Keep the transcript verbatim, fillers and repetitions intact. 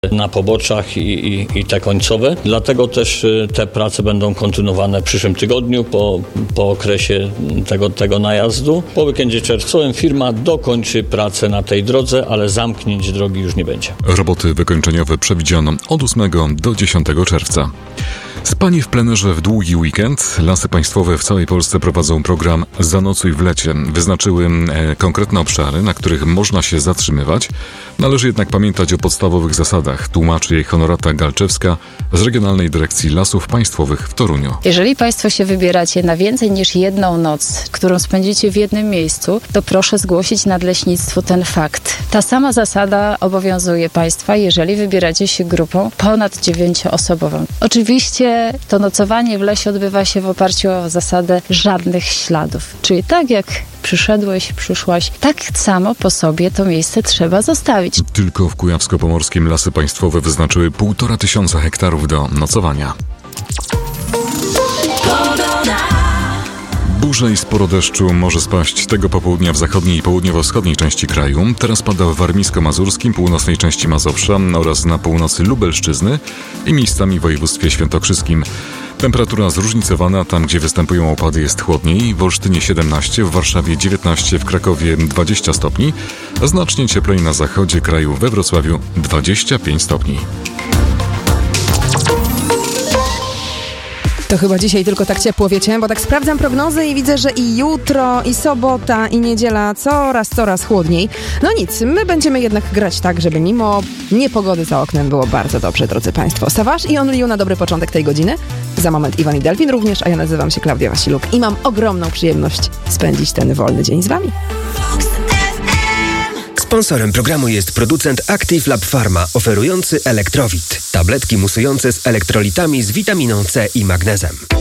na poboczach i, i, i te końcowe. Dlatego też te prace będą kontynuowane w przyszłym tygodniu po, po okresie tego, tego najazdu. Po weekendzie czerwcowym firma dokończy pracę na tej drodze, ale zamknięć drogi już nie będzie. Roboty wykończeniowe przewidziano od ósmego do dziesiątego czerwca. Spanie w plenerze w długi weekend. Lasy Państwowe w całej Polsce prowadzą program Zanocuj w lecie. Wyznaczyły e, konkretne obszary, na których można się zatrzymywać. Należy jednak pamiętać o podstawowych zasadach, tłumaczy jej Honorata Galczewska z Regionalnej Dyrekcji Lasów Państwowych w Toruniu. Jeżeli Państwo się wybieracie na więcej niż jedną noc, którą spędzicie w jednym miejscu, to proszę zgłosić nadleśnictwu ten fakt. Ta sama zasada obowiązuje Państwa, jeżeli wybieracie się grupą ponad dziewięcioosobową. Oczywiście to nocowanie w lesie odbywa się w oparciu o zasadę żadnych śladów. Czyli tak jak przyszedłeś, przyszłaś, tak samo po sobie to miejsce trzeba zostawić. Tylko w Kujawsko-Pomorskim Lasy Państwowe wyznaczyły półtora tysiąca hektarów do nocowania. Burze i sporo deszczu może spaść tego popołudnia w zachodniej i południowo-wschodniej części kraju. Teraz pada w warmińsko-mazurskim, północnej części Mazowsza oraz na północy Lubelszczyzny i miejscami w województwie świętokrzyskim. Temperatura zróżnicowana, tam gdzie występują opady jest chłodniej, w Olsztynie siedemnaście, w Warszawie dziewiętnaście, w Krakowie dwadzieścia stopni, a znacznie cieplej na zachodzie kraju, we Wrocławiu dwadzieścia pięć stopni. To chyba dzisiaj tylko tak ciepło, wiecie, bo tak sprawdzam prognozy i widzę, że i jutro, i sobota, i niedziela coraz, coraz chłodniej. No nic, my będziemy jednak grać tak, żeby mimo niepogody za oknem było bardzo dobrze, drodzy Państwo. Sawasz i Only You na dobry początek tej godziny. Za moment Iwan i Delfin również, a ja nazywam się Klaudia Wasiluk i mam ogromną przyjemność spędzić ten wolny dzień z Wami. Sponsorem programu jest producent Active Lab Pharma, oferujący Elektrowit. Tabletki musujące z elektrolitami z witaminą C i magnezem.